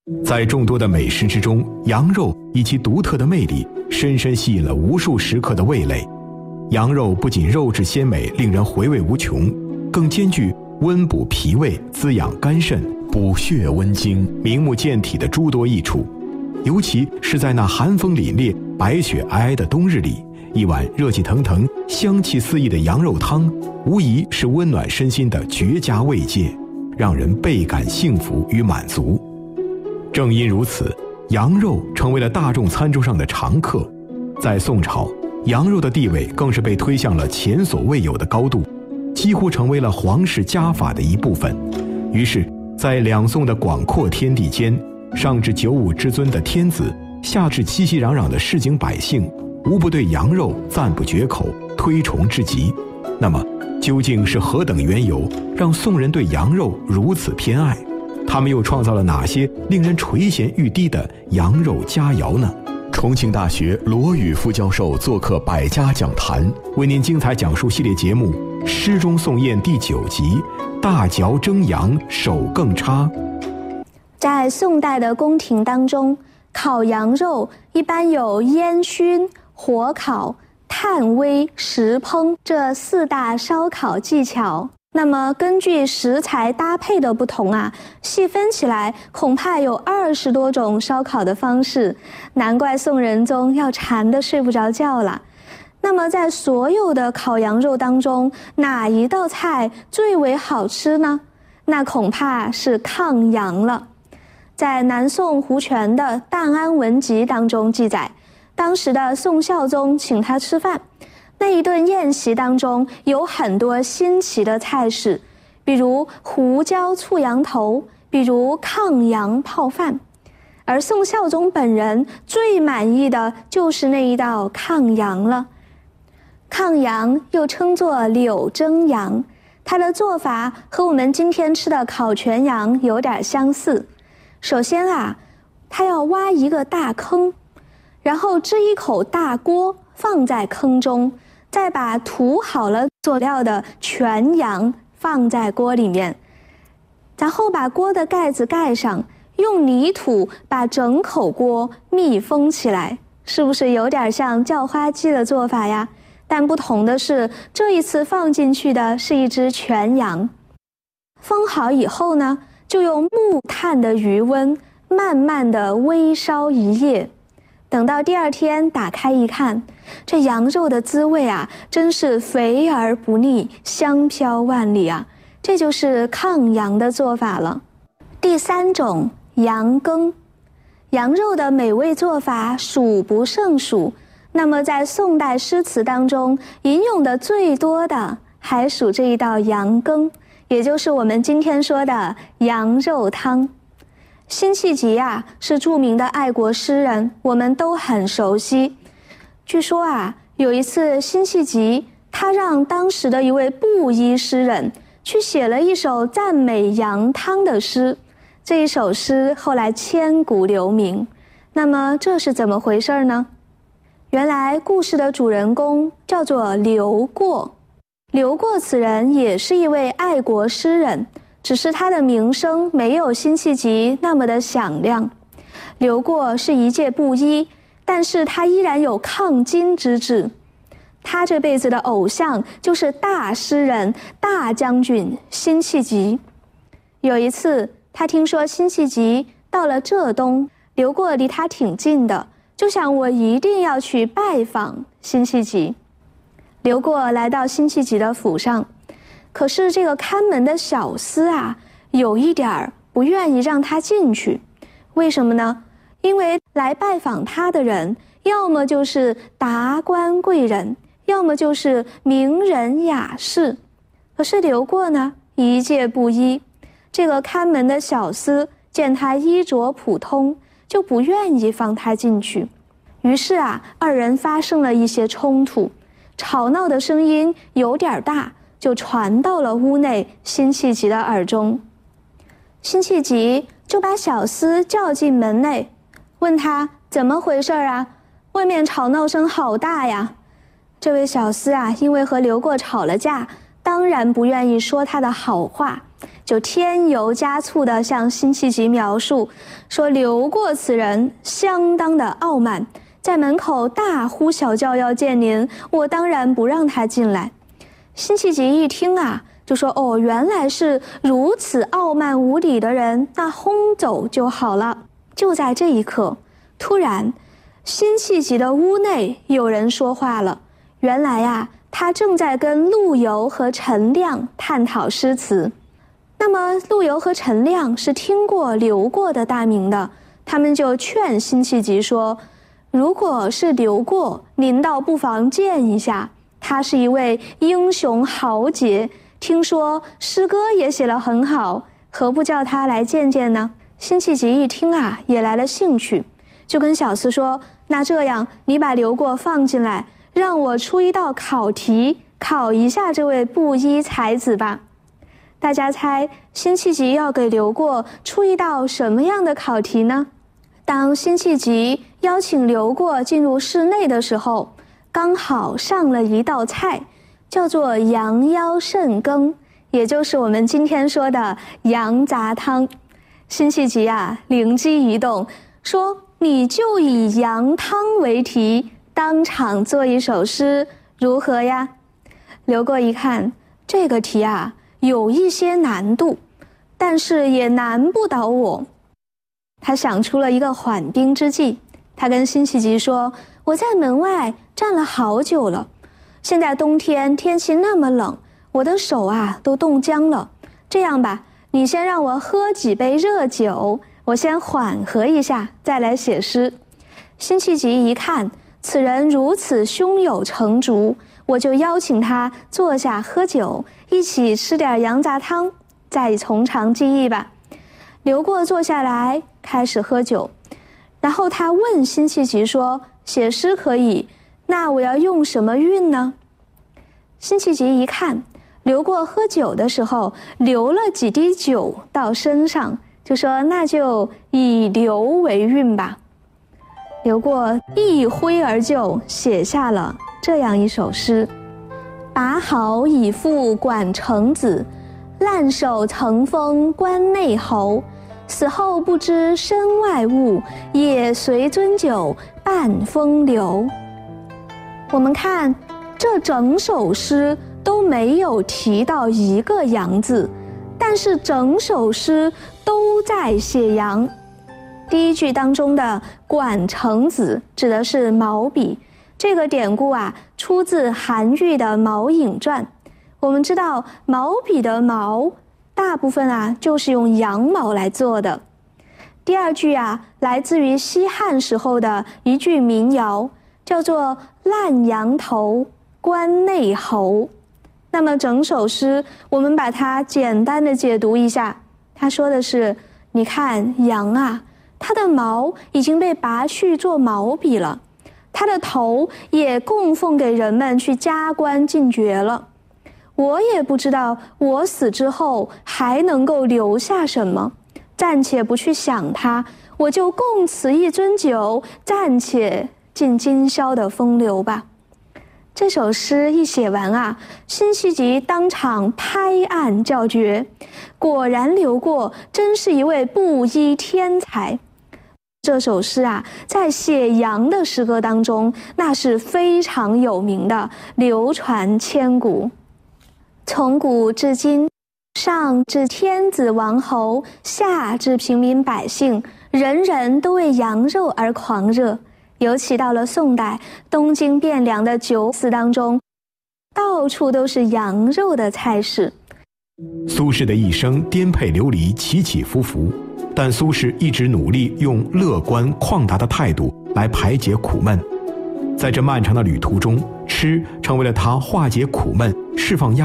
在众多的美食之中，羊肉以其独特的魅力，深深吸引了无数食客的味蕾。羊肉不仅肉质鲜美，令人回味无穷，更兼具温补脾胃、滋养肝肾、补血温经、明目健体的诸多益处。尤其是在那寒风凛冽、白雪皑皑的冬日里，一碗热气腾腾、香气四溢的羊肉汤，无疑是温暖身心的绝佳慰藉，让人倍感幸福与满足。正因如此，羊肉成为了大众餐桌上的常客。在宋朝，羊肉的地位更是被推向了前所未有的高度，几乎成为了皇室家法的一部分。于是，在两宋的广阔天地间，上至九五之尊的天子，下至熙熙攘攘的市井百姓，无不对羊肉赞不绝口，推崇至极。那么，究竟是何等缘由，让宋人对羊肉如此偏爱？他们又创造了哪些令人垂涎欲滴的羊肉佳肴呢？重庆大学罗宇副教授做客百家讲坛，为您精彩讲述系列节目《诗中颂宴》第9集：大嚼蒸羊手更差。 在宋代的宫廷当中，烤羊肉一般有烟熏、火烤、炭煨、石烹这4大烧烤技巧。那么根据食材搭配的不同啊，细分起来恐怕有20多种烧烤的方式，难怪宋仁宗要馋得睡不着觉了。那么在所有的烤羊肉当中，哪一道菜最为好吃呢？那恐怕是炕羊了。在南宋胡铨的《档案文集》当中记载，当时的宋孝宗请他吃饭，那一顿宴席当中有很多新奇的菜式，比如胡椒醋羊头，比如炕羊泡饭。而宋孝宗本人最满意的就是那一道炕羊了。炕羊又称作柳蒸羊，它的做法和我们今天吃的烤全羊有点相似。首先啊，它要挖一个大坑，然后支一口大锅放在坑中，再把涂好了佐料的全羊放在锅里面，然后把锅的盖子盖上，用泥土把整口锅密封起来。是不是有点像叫花鸡的做法呀？但不同的是，这一次放进去的是一只全羊。封好以后呢，就用木炭的余温慢慢的微烧一夜，等到第2天打开一看，这羊肉的滋味啊，真是肥而不腻，香飘万里啊！这就是炕羊的做法了。第3种，羊羹。羊肉的美味做法数不胜数，那么在宋代诗词当中引用的最多的还属这一道羊羹，也就是我们今天说的羊肉汤。辛弃疾啊，是著名的爱国诗人，我们都很熟悉。据说啊，有一次辛弃疾他让当时的一位布衣诗人去写了一首赞美羊汤的诗，这一首诗后来千古留名。那么这是怎么回事呢？原来故事的主人公叫做刘过，刘过此人也是一位爱国诗人，只是他的名声没有辛弃疾那么的响亮。刘过是一介布衣，但是他依然有抗金之志。他这辈子的偶像就是大诗人、大将军辛弃疾。有一次，他听说辛弃疾到了浙东，刘过离他挺近的，就想我一定要去拜访辛弃疾。刘过来到辛弃疾的府上，可是这个看门的小厮啊，有一点不愿意让他进去。为什么呢？因为来拜访他的人，要么就是达官贵人，要么就是名人雅士。可是刘过呢，一介布衣，这个看门的小厮见他衣着普通，就不愿意放他进去。于是啊，二人发生了一些冲突，吵闹的声音有点大，就传到了屋内辛弃疾的耳中。辛弃疾就把小厮叫进门内，问他怎么回事啊？外面吵闹声好大呀！这位小厮啊，因为和刘过吵了架，当然不愿意说他的好话， 就添油加醋地向辛弃疾描述，说刘过此人相当的傲慢，在门口大呼小叫要见您，我当然不让他进来。辛弃疾一听啊，就说哦，原来是如此傲慢无礼的人，那轰走就好了。就在这一刻，突然辛弃疾的屋内有人说话了，原来啊，他正在跟陆游和陈亮探讨诗词。那么陆游和陈亮是听过刘过的大名的，他们就劝辛弃疾说，如果是刘过，您倒不妨见一下，他是一位英雄豪杰，听说诗歌也写得很好，何不叫他来见见呢？辛弃疾一听啊，也来了兴趣，就跟小厮说，那这样你把刘过放进来，让我出一道考题，考一下这位布衣才子吧。大家猜辛弃疾要给刘过出一道什么样的考题呢？当辛弃疾邀请刘过进入室内的时候，刚好上了一道菜，叫做羊腰肾羹，也就是我们今天说的羊杂汤。辛弃疾啊，灵机一动，说你就以羊汤为题，当场做一首诗，如何呀？刘过一看这个题啊，有一些难度，但是也难不倒我。他想出了一个缓兵之计，他跟辛弃疾说，我在门外站了好久了，现在冬天天气那么冷，我的手啊都冻僵了，这样吧，你先让我喝几杯热酒，我先缓和一下，再来写诗。辛弃疾一看此人如此胸有成竹，我就邀请他坐下喝酒，一起吃点羊杂汤，再从长计议吧。刘过坐下来开始喝酒，然后他问辛弃疾说，写诗可以，那我要用什么韵呢？辛弃疾一看刘过喝酒的时候流了几滴酒到身上，就说那就以刘为韵吧。刘过一挥而就写下了这样一首诗，把好以赴管城子，烂手乘风关内侯，死后不知身外物，也随樽酒半风流。我们看这整首诗都没有提到一个羊字，但是整首诗都在写羊。第一句当中的管城子指的是毛笔，这个典故啊出自韩愈的《毛颖传》。我们知道毛笔的毛大部分啊就是用羊毛来做的。第二句啊来自于西汉时候的一句民谣，叫做烂羊头关内侯。那么整首诗我们把它简单的解读一下，他说的是，你看羊啊，它的毛已经被拔去做毛笔了，它的头也供奉给人们去加官进爵了。我也不知道我死之后还能够留下什么，暂且不去想它，我就供此一樽酒，暂且尽今宵的风流吧。这首诗一写完啊，辛弃疾当场拍案叫绝，果然刘过真是一位布衣天才。这首诗啊，在写羊的诗歌当中，那是非常有名的，流传千古。从古至今，上至天子王侯，下至平民百姓，人人都为羊肉而狂热。尤其到了宋代，东京汴梁的酒肆当中，到处都是羊肉的菜式。 苏轼的一生颠沛流离，起起伏伏，但苏轼一直努力用乐观旷达的态度来排解苦闷。在这漫长的旅途中，吃成为了他化解苦闷、释放压